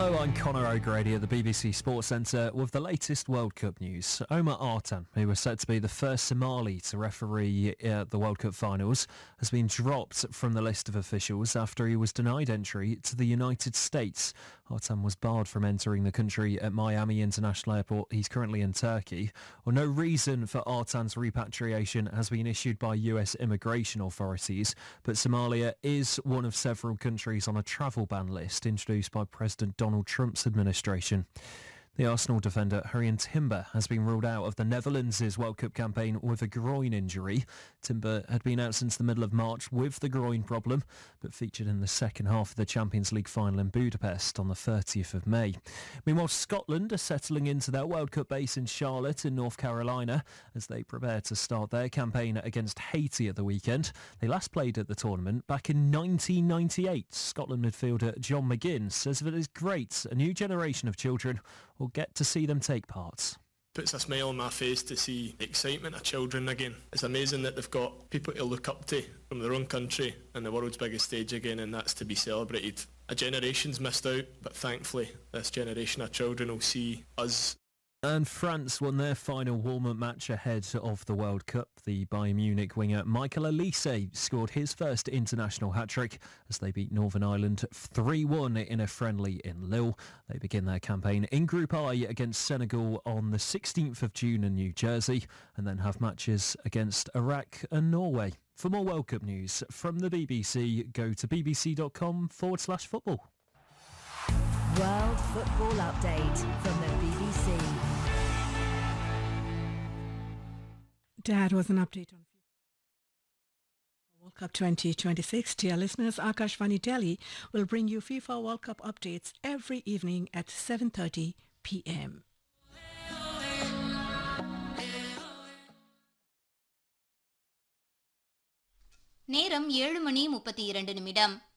Hello, I'm Conor O'Grady at the BBC Sports Centre with the latest World Cup news. Omar Artan, who was set to be the first Somali to referee the World Cup finals, has been dropped from the list of officials after he was denied entry to the United States. Artan was barred from entering the country at Miami International Airport. He's currently in Turkey. Well, no reason for Artan's repatriation has been issued by US immigration authorities, but Somalia is one of several countries on a travel ban list introduced by President Donald Trump's administration. The Arsenal defender Hurrien Timber has been ruled out of the Netherlands' World Cup campaign with a groin injury. Timber had been out since the middle of March with the groin problem, but featured in the second half of the Champions League final in Budapest on the 30th of May. Meanwhile, Scotland are settling into their World Cup base in Charlotte in North Carolina as they prepare to start their campaign against Haiti at the weekend. They last played at the tournament back in 1998. Scotland midfielder John McGinn says that it's great a new generation of children will get to see them take part. Puts a smile on my face to see the excitement of children again. It's amazing that they've got people to look up to from their own country and the world's biggest stage again, and that's to be celebrated. A generation's missed out, but thankfully this generation of children will see us. And France won their final warm-up match ahead of the World Cup. The Bayern Munich winger Michael Olise scored his first international hat-trick as they beat Northern Ireland 3-1 in a friendly in Lille. They begin their campaign in Group I against Senegal on the 16th of June in New Jersey and then have matches against Iraq and Norway. For more World Cup news from the BBC, go to bbc.com/football. World Football Update from the BBC. That was an update on FIFA World Cup 2026. Dear listeners, Akashvani Delhi will bring you FIFA World Cup updates every evening at 7:30 p.m. நேரம் 7:32 நிமிடம்.